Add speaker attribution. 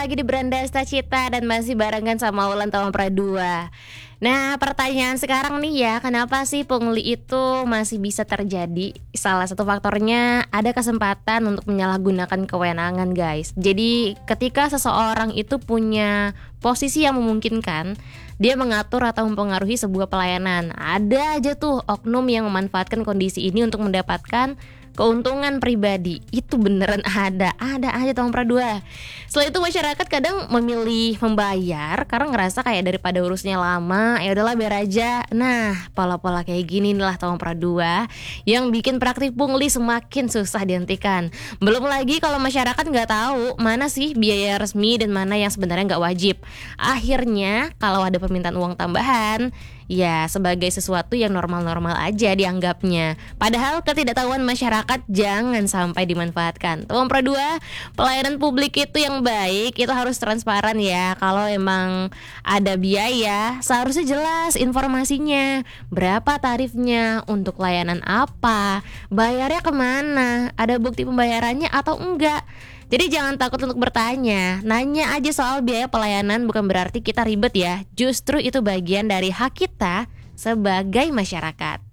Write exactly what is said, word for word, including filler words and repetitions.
Speaker 1: Lagi di Beranda Cita dan masih barengan sama Wulan Tama Pradua. Nah, pertanyaan sekarang nih ya, kenapa sih pungli itu masih bisa terjadi? Salah satu faktornya ada kesempatan untuk menyalahgunakan kewenangan, guys. Jadi, ketika seseorang itu punya posisi yang memungkinkan, dia mengatur atau mempengaruhi sebuah pelayanan. Ada aja tuh oknum yang memanfaatkan kondisi ini untuk mendapatkan keuntungan pribadi. Itu beneran ada, ada aja Tama Pradua. Setelah itu masyarakat kadang memilih membayar karena ngerasa kayak daripada urusnya lama, ya udahlah biar aja. Nah, pola-pola kayak gini nih lah Tama Pradua yang bikin praktik pungli semakin susah dihentikan. Belum lagi kalau masyarakat nggak tahu mana sih biaya resmi dan mana yang sebenarnya nggak wajib. Akhirnya kalau ada permintaan uang tambahan, ya sebagai sesuatu yang normal-normal aja dianggapnya. Padahal ketidaktahuan masyarakat jangan sampai dimanfaatkan. Tama Pradua, pelayanan publik itu yang baik itu harus transparan ya. Kalau emang ada biaya, seharusnya jelas informasinya. Berapa tarifnya, untuk layanan apa, bayarnya kemana, ada bukti pembayarannya atau enggak. Jadi jangan takut untuk bertanya, nanya aja soal biaya pelayanan, bukan berarti kita ribet ya. Justru itu bagian dari hak kita sebagai masyarakat.